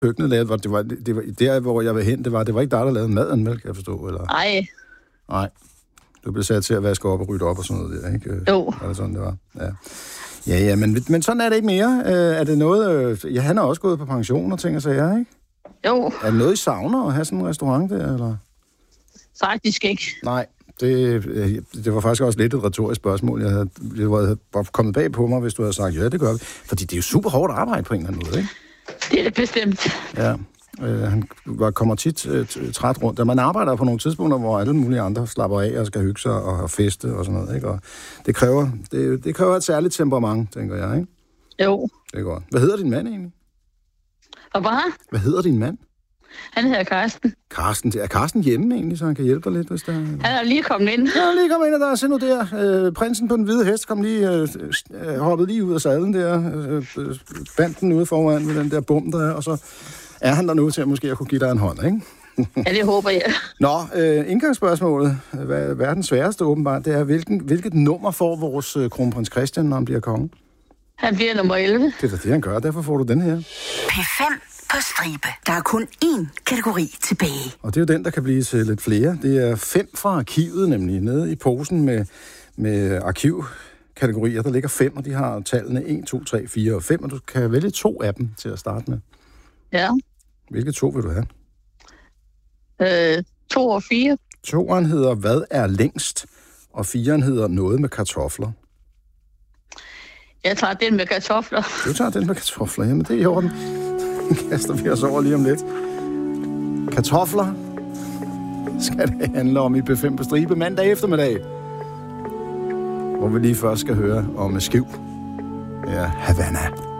køkkenet lavede, det var der, hvor jeg var hen, det var ikke dig, der lavede maden, vel, kan jeg forstå, eller? Nej. Du blev sat til at vaske op og rydde op og sådan noget der, ikke? Jo. Var det sådan, det var? Ja. Ja, men sådan er det ikke mere. Er det noget... han har også gået på pension og ting og sager, ikke? Jo. Er det noget, I savner at have sådan en restaurant der, eller? Faktisk ikke. Nej, det var faktisk også lidt et retorisk spørgsmål. Jeg havde kommet bag på mig, hvis du havde sagt, ja, det gør vi. Fordi det er jo super hårdt arbejde på en eller anden måde, ikke? Det er det bestemt. Ja. Han kommer tit træt rundt. Man arbejder på nogle tidspunkter, hvor alle mulige andre slapper af og skal hygge sig og have feste og sådan noget, ikke? Og det kræver et særligt temperament, tænker jeg, ikke? Jo. Det er godt. Hvad hedder din mand egentlig? Og bare? Hvad hedder din mand? Han hedder Karsten. Karsten. Er Karsten hjemme egentlig, så han kan hjælpe dig lidt, hvis der... Han er lige kommet ind. Ja, lige kommet ind, og der er nu der. Prinsen på den hvide hest kom lige, hoppede lige ud af sadlen der, bandt den ude foran med den der bum der, og så er han der nu til at måske at kunne give dig en hånd, ikke? Ja, det håber jeg. Nå, indgangsspørgsmålet, verdens sværeste åbenbart, det er, hvilket nummer får vores kronprins Christian, når han bliver konge? Han bliver nummer 11. Det er det, han gør, derfor får du den her. P5 på stribe. Der er kun én kategori tilbage. Og det er jo den, der kan blive til lidt flere. Det er 5 fra arkivet, nemlig nede i posen med arkivkategorier. Der ligger 5, og de har tallene 1, 2, 3, 4 og 5, og du kan vælge 2 af dem til at starte med. Ja. Hvilke 2 vil du have? 2 og 4. 2'eren hedder, hvad er længst? Og 4'eren hedder, noget med kartofler. Jeg tager den med kartofler. Du tager den med kartofler, jamen det er i orden. Kaster vi os over lige om lidt. Kartofler skal det handle om i P5 på stribe mandag eftermiddag. Hvor vi lige først skal høre om Skiv. Ja, Havana.